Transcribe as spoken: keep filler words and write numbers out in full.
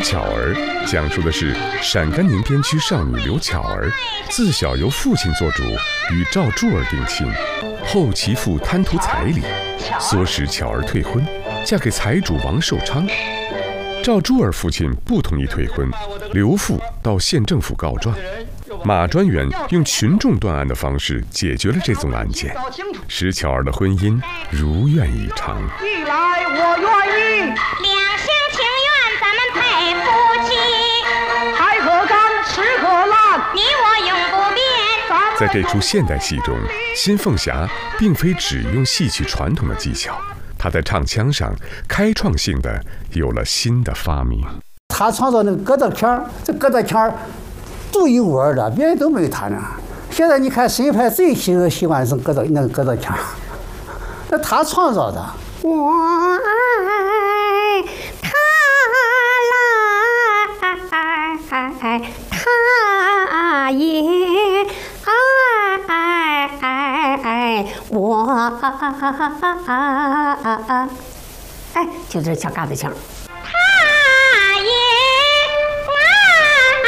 巧儿》讲述的是陕甘宁边区少女刘巧儿，自小由父亲做主，与赵珠儿定亲，后其父贪图彩礼，唆使巧儿退婚，嫁给财主王寿昌。赵珠儿父亲不同意退婚，刘父到县政府告状。马专员用群众断案的方式解决了这宗案件，使巧儿的婚姻如愿以偿。 一来我愿意， 两厢情愿，咱们配夫妻。 海可干，石可烂， 你我永不变。 在这出现代戏中，新凤霞并非只用戏曲传统的技巧，她在唱腔上开创性的有了新的发明。 她创造那个疙瘩腔，这疙瘩腔独一无二的，别人都没有他呢。现在你看新派最喜喜欢是疙瘩那个疙瘩腔，那他创造的。 我爱他来，他也爱我。哎，就这小疙瘩腔。